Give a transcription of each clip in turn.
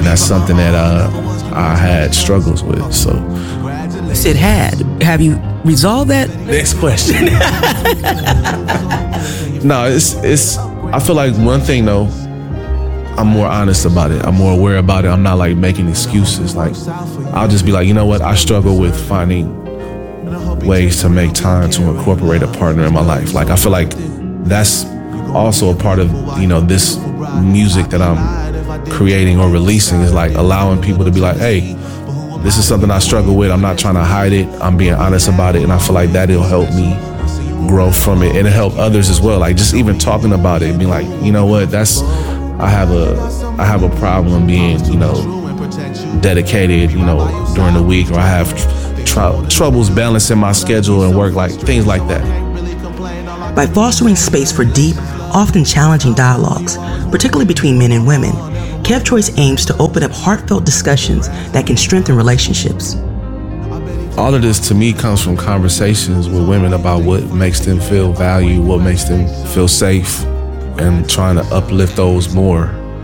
that's something that I had struggles with. So you said have you resolved that? Next question. No, it's I feel like one thing though, I'm more honest about it. I'm more aware about it. I'm not like making excuses. Like, I'll just be like, you know what? I struggle with finding ways to make time to incorporate a partner in my life. Like, I feel like that's also a part of, you know, this music that I'm creating or releasing, is like allowing people to be like, hey, this is something I struggle with. I'm not trying to hide it. I'm being honest about it. And I feel like that'll help me grow from it, and it'll help others as well. Like, just even talking about it and being like, you know what, I have a problem being, you know, dedicated, you know, during the week, or I have troubles balancing my schedule and work, like things like that. By fostering space for deep, often challenging dialogues, particularly between men and women, Kev Choice aims to open up heartfelt discussions that can strengthen relationships. All of this to me comes from conversations with women about what makes them feel valued, what makes them feel safe, and trying to uplift those more.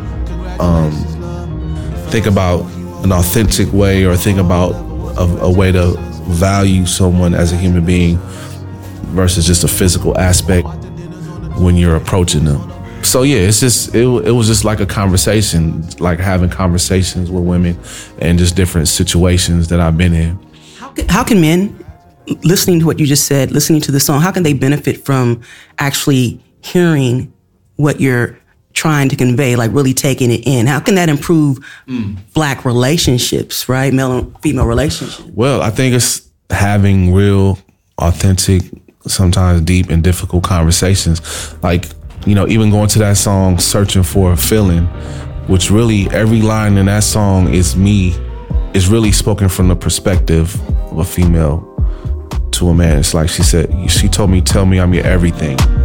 Think about an authentic way, or think about a way to value someone as a human being versus just a physical aspect when you're approaching them. So yeah, it's just it was just like a conversation, like having conversations with women and just different situations that I've been in. How can men, listening to what you just said, listening to the song, how can they benefit from actually hearing what you're trying to convey, like really taking it in? How can that improve Black relationships, right? Male and female relationships? Well, I think it's having real, authentic, sometimes deep and difficult conversations. Like, you know, even going to that song, Searching for a Feeling, which really every line in that song is really spoken from the perspective of a female to a man. It's like she said, she told me, tell me I'm your everything.